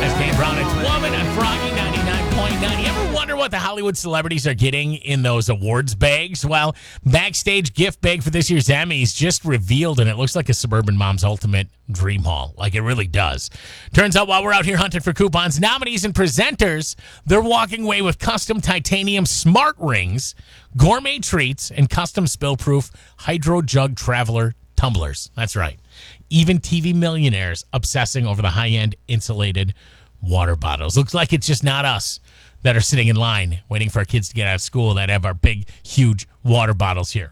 That's Kane Brown. It's Woman on Froggy 99.9. You ever wonder what the Hollywood celebrities are getting in those awards bags? Well, backstage gift bag for this year's Emmys just revealed, and it looks like a suburban mom's ultimate dream haul. Like it really does. Turns out while we're out here hunting for coupons, nominees and presenters, they're walking away with custom titanium smart rings, gourmet treats, and custom spill-proof Hydro Jug Traveler tumblers. That's right. Even TV millionaires obsessing over the high-end insulated water bottles. Looks like it's just not us that are sitting in line waiting for our kids to get out of school that have our big, huge water bottles here.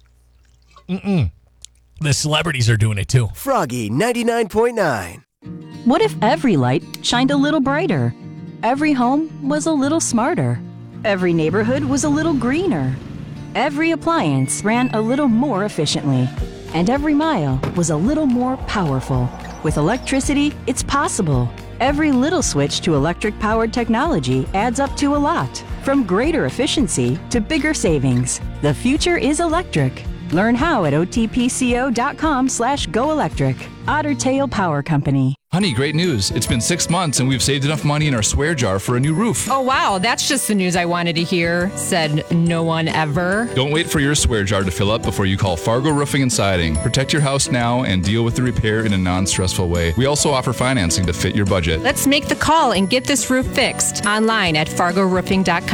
The celebrities are doing it too. Froggy 99.9. What if every light shined a little brighter? Every home was a little smarter. Every neighborhood was a little greener. Every appliance ran a little more efficiently. And every mile was a little more powerful. With electricity, it's possible. Every little switch to electric-powered technology adds up to a lot. From greater efficiency to bigger savings. The future is electric. Learn how at otpco.com/goelectric. Otter Tail Power Company. Honey, great news. It's been 6 months and we've saved enough money in our swear jar for a new roof. Oh, wow. That's just the news I wanted to hear, said no one ever. Don't wait for your swear jar to fill up before you call Fargo Roofing and Siding. Protect your house now and deal with the repair in a non-stressful way. We also offer financing to fit your budget. Let's make the call and get this roof fixed online at fargoroofing.com.